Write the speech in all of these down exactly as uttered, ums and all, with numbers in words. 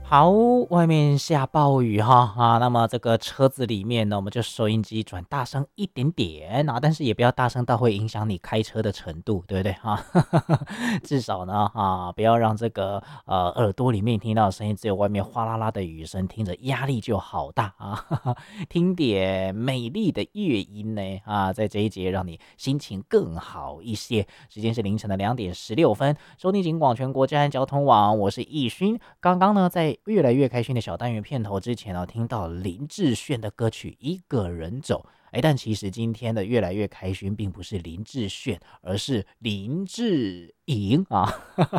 好，外面下暴雨哈啊，那么这个车子里面呢，我们就收音机转大声一点点啊，但是也不要大声到会影响你开车的程度，对不对哈？至少呢啊，不要让这个呃耳朵里面听到的声音只有外面哗啦啦的雨声，听着压力就好大啊。听点美丽的乐音呢啊，在这一节让你心情更好一些。时间是凌晨的两点十六分，收听警广全国治安交通网，我是易勋。刚刚呢，在越来越开心的小单元片头之前呢，听到林志炫的歌曲《一个人走》。哎，但其实今天的越来越开心，并不是林志炫，而是林志颖啊！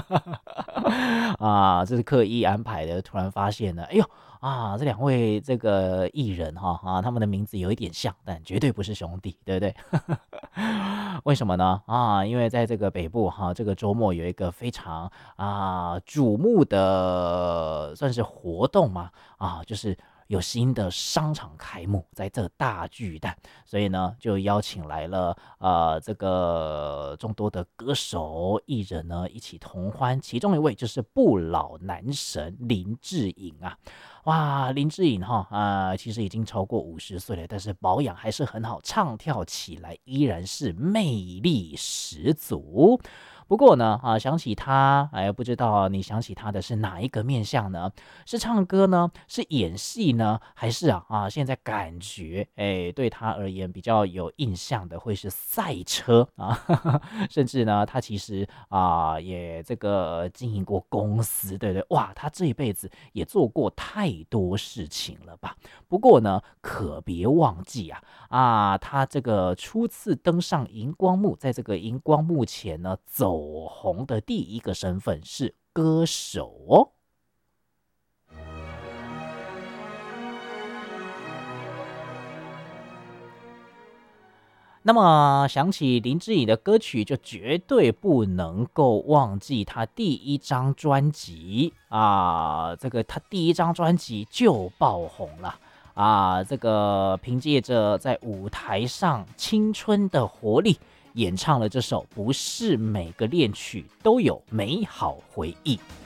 啊，这是刻意安排的。突然发现呢，哎呦啊，这两位这个艺人哈啊，他们的名字有一点像，但绝对不是兄弟，对不对？为什么呢？啊，因为在这个北部哈，这个周末有一个非常啊瞩目的算是活动嘛，啊，就是有新的商场开幕，在这大巨蛋，所以呢，就邀请来了呃这个众多的歌手艺人呢一起同欢，其中一位就是不老男神林志颖啊。哇，林志颖哈啊、呃，其实已经超过五十岁了，但是保养还是很好，唱跳起来依然是魅力十足。不过呢，啊，想起他，哎，不知道你想起他的是哪一个面相呢？是唱歌呢？是演戏呢？还是啊啊，现在感觉，哎，对他而言比较有印象的会是赛车啊，甚至呢，他其实啊也这个经营过公司，对不对？哇，他这一辈子也做过太多事情了吧？不过呢，可别忘记啊啊，他这个初次登上荧光幕，在这个荧光幕前呢走红的第一个身份是歌手哦。那么想起林志颖的歌曲，就绝对不能够忘记他第一张专辑啊，这个他第一张专辑就爆红了啊，这个凭借着在舞台上青春的活力，演唱了这首《不是每个恋曲都有美好回忆》。